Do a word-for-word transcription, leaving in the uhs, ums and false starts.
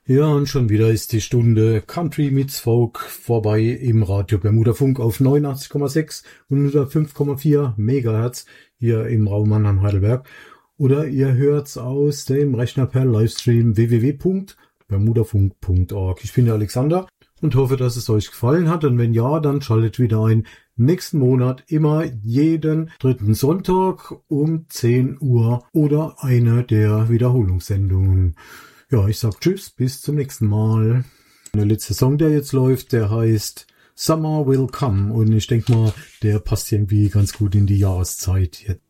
Ja, und schon wieder ist die Stunde Country meets Folk vorbei im Radio Bermuda Funk auf neunundachtzig Komma sechs und hundertfünf Komma vier Megahertz hier im Raum Mannheim-Heidelberg. Oder ihr hört's aus dem Rechner per Livestream w w w punkt bermudafunk punkt org. Ich bin der Alexander und hoffe, dass es euch gefallen hat. Und wenn ja, dann schaltet wieder ein. Nächsten Monat immer jeden dritten Sonntag um zehn Uhr oder eine der Wiederholungssendungen. Ja, ich sag tschüss, bis zum nächsten Mal. Der letzte Song, der jetzt läuft, der heißt Summer Will Come und ich denke mal, der passt irgendwie ganz gut in die Jahreszeit jetzt.